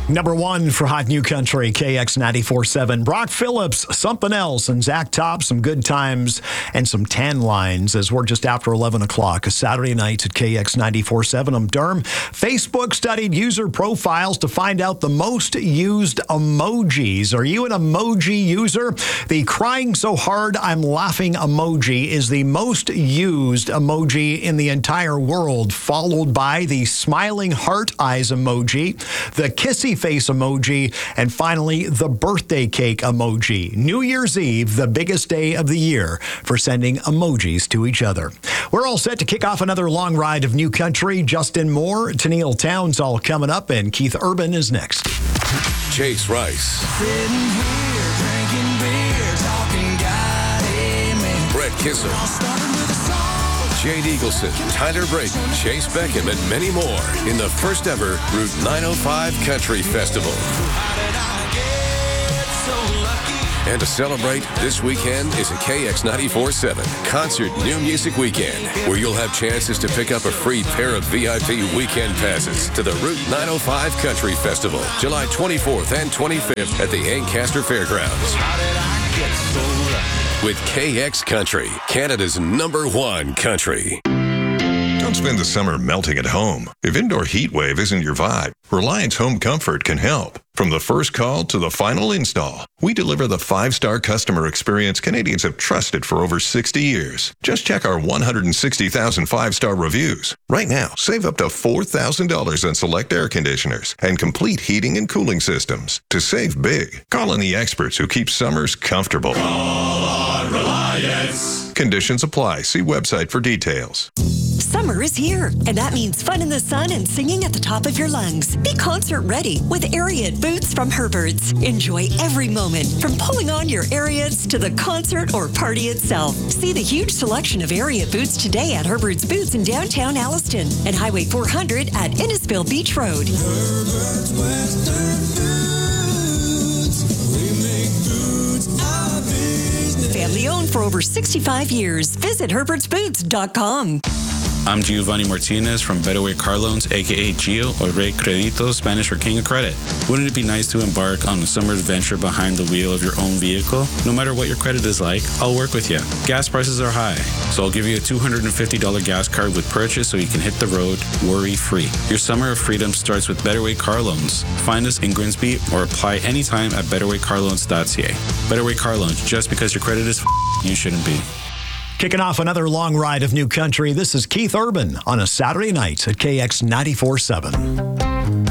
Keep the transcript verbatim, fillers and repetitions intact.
Number one for Hot New Country, K X ninety-four point seven. Brock Phillips, Something Else, and Zach Top, Some Good Times, and some tan lines as we're just after eleven o'clock. Saturday nights at K X ninety-four point seven. I'm Derm. Facebook studied user profiles to find out the most used emojis. Are you an emoji user? The crying so hard I'm laughing emoji is the most used emoji in the entire world, followed by the smiling heart eyes emoji, the kissy face emoji, and finally the birthday cake emoji. New Year's Eve, the biggest day of the year for sending emojis to each other. We're all set to kick off another long ride of New Country. Justin Moore, Tennille Towns all coming up, and Keith Urban is next. Chase Rice. Sitting here drinking beer, talking God, amen. Brett Kissel. All started with a song. Jade Eagleson, Tyler Brayton, Chase Beckham, and many more in the first ever Route nine oh five Country Festival. How did I get so lucky? And to celebrate, this weekend is a K X ninety-four point seven Concert New Music Weekend, where you'll have chances to pick up a free pair of V I P weekend passes to the Route nine oh five Country Festival, July twenty-fourth and twenty-fifth at the Ancaster Fairgrounds. How did I get so lucky? With K X Country, Canada's number one country. Don't spend the summer melting at home. If indoor heat wave isn't your vibe, Reliance Home Comfort can help. From the first call to the final install, we deliver the five-star customer experience Canadians have trusted for over sixty years. Just check our one hundred sixty thousand five-star reviews. Right now, save up to four thousand dollars on select air conditioners and complete heating and cooling systems. To save big, call on the experts who keep summers comfortable. Call on Reliance. Conditions apply. See website for details. Summer is here, and that means fun in the sun and singing at the top of your lungs. Be concert ready with Ariat boots from Herbert's. Enjoy every moment, from pulling on your Ariats to the concert or party itself. See the huge selection of Ariat boots today at Herbert's Boots in downtown Alliston and Highway four hundred at Innisfil Beach Road. Herbert's Western Boots. We make boots our business. Family owned for over sixty-five years. Visit herberts boots dot com. I'm Giovanni Martinez from Better Way Car Loans, a k a. Gio, or Rey Credito, Spanish for King of Credit. Wouldn't it be nice to embark on a summer adventure behind the wheel of your own vehicle? No matter what your credit is like, I'll work with you. Gas prices are high, so I'll give you a two hundred fifty dollars gas card with purchase so you can hit the road worry-free. Your summer of freedom starts with Better Way Car Loans. Find us in Grimsby or apply anytime at better way car loans dot c a. Better Way Car Loans, just because your credit is f***, you shouldn't be. Kicking off another long ride of New Country, this is Keith Urban on a Saturday night at K X ninety-four point seven.